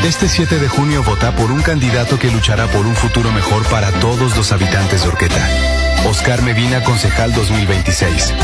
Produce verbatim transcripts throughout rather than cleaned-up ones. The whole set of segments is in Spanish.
Este siete de junio vota por un candidato que luchará por un futuro mejor para todos los habitantes de Orqueta. Oscar Medina, concejal dos mil veintiséis.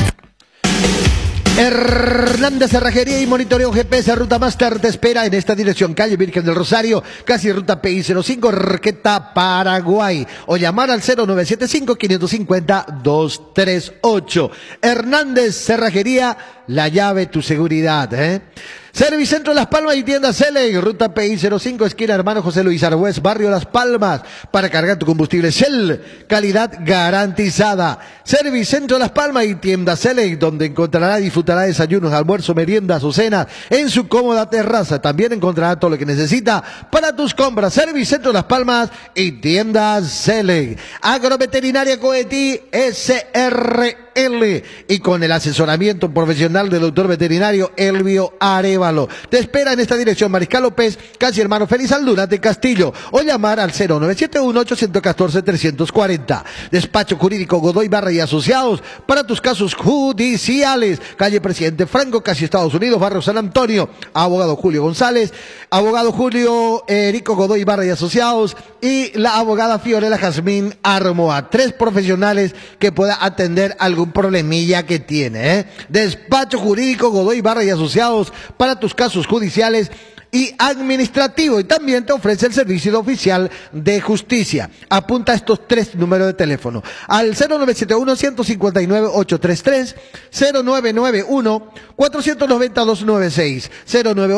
Hernández Cerrajería y Monitoreo G P S Ruta Master te espera en esta dirección: calle Virgen del Rosario, casi ruta P I cero cinco, Orqueta, Paraguay, o llamar al cero nueve siete cinco, cinco cinco cero, dos tres ocho. Hernández Cerrajería, la llave, tu seguridad, ¿eh? Servicentro Las Palmas y tienda Shell, ruta P I cero cinco, esquina Hermano José Luis Argüez, barrio Las Palmas, para cargar tu combustible Shell, calidad garantizada. Servicentro Las Palmas y tienda Shell, donde encontrará y disfrutará desayunos, almuerzo, meriendas o cenas en su cómoda terraza. También encontrará todo lo que necesita para tus compras. Servicentro Las Palmas y tienda Shell. Agroveterinaria Coetí S R L, y con el asesoramiento profesional del doctor veterinario Elvio Arévalo. Te espera en esta dirección: Mariscal López, casi Hermano Félix Alduna de Castillo, o llamar al cero nueve siete uno, ocho uno cuatro, tres cuatro cero. Despacho Jurídico Godoy Barra y Asociados para tus casos judiciales. Calle Presidente Franco, casi Estados Unidos, barrio San Antonio. Abogado Julio González, abogado Julio Erico Godoy Barra y Asociados, y la abogada Fiorella Jazmín Armoa. Tres profesionales que pueda atender algún problemilla que tiene, ¿eh? Despacho Jurídico Godoy Barra y Asociados para tus casos judiciales y administrativo, y también te ofrece el servicio de oficial de justicia. Apunta estos tres números de teléfono: al cero nueve siete uno, uno cinco nueve, ocho tres tres, cero nueve nueve uno, cuatro nueve cero, dos nueve seis, cero nueve